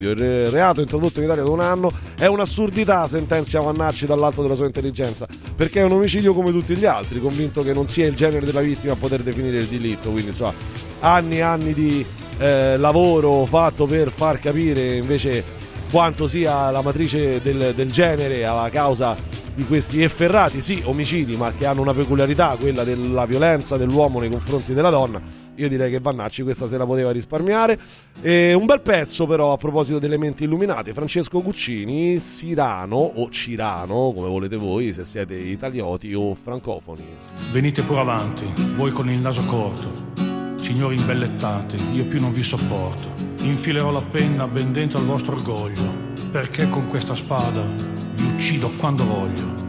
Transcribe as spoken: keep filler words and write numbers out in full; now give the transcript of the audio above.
Il reato introdotto in Italia da un anno è un'assurdità, sentenzia Vannacci dall'alto della sua intelligenza, perché è un omicidio come tutti gli altri, convinto che non sia il genere della vittima a poter definire il delitto. Quindi insomma, anni e anni di eh, lavoro fatto per far capire invece quanto sia la matrice del, del genere alla causa di questi efferrati, sì, omicidi, ma che hanno una peculiarità, quella della violenza dell'uomo nei confronti della donna. Io direi che Vannacci questa se la poteva risparmiare. E un bel pezzo però a proposito delle menti illuminate, Francesco Guccini, Sirano o Cirano, come volete voi, se siete italioti o francofoni. Venite pure avanti, voi con il naso corto, signori imbellettati, io più non vi sopporto. Infilerò la penna ben dentro al vostro orgoglio, perché con questa spada vi uccido quando voglio.